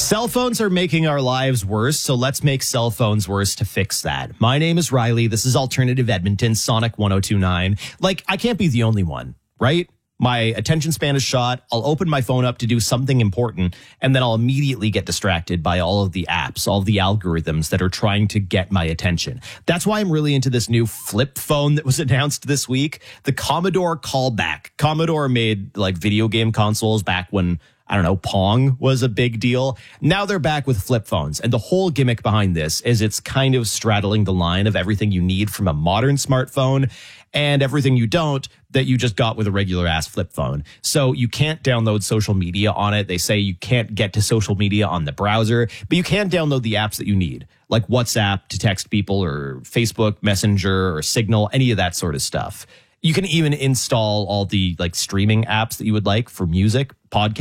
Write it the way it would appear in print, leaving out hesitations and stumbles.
Cell phones are making our lives worse, so let's make cell phones worse to fix that. My name is Riley. This is Alternative Edmonton, Sonic 1029. Like, I can't be the only one, right? My attention span is shot. I'll open my phone up to do something important, and then I'll immediately get distracted by all of the apps, all of the algorithms that are trying to get my attention. That's why I'm really into this new flip phone that was announced this week, the Commodore Callback. Commodore made like video game consoles back when, I don't know, Pong was a big deal. Now they're back with flip phones. And the whole gimmick behind this is it's kind of straddling the line of everything you need from a modern smartphone and everything you don't that you just got with a regular ass flip phone. So you can't download social media on it. They say you can't get to social media on the browser, but you can download the apps that you need, like WhatsApp to text people or Facebook Messenger or Signal, any of that sort of stuff. You can even install all the like streaming apps that you would like for music, podcasts.